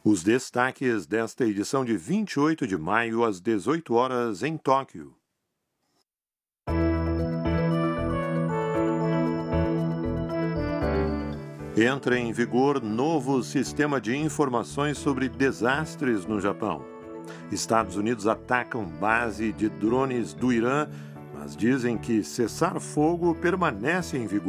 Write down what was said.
Os destaques desta edição de 28 de maio, às 18 horas, em Tóquio. Entra em vigor novo sistema de informações sobre desastres no Japão. Estados Unidos atacam base de drones do Irã, mas dizem que cessar fogo permanece em vigor.